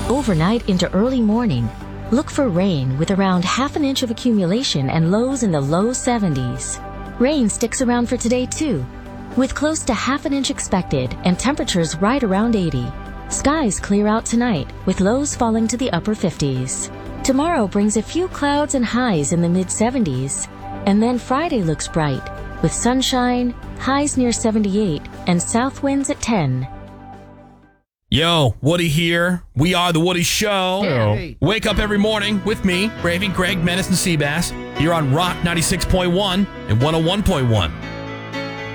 Overnight into early morning, look for rain with around half an inch of accumulation and lows in the low 70s. Rain sticks around for today too, with close to half an inch expected and temperatures right around 80. Skies clear out tonight with lows falling to the upper 50s. Tomorrow brings a few clouds and highs in the mid-70s, and then Friday looks bright with sunshine, highs near 78, and south winds at 10. Yo, Woody here. We are The Woody Show. Hey. Wake up every morning with me, Gravy, Greg, Menace, and Seabass. You're on Rock 96.1 and 101.1.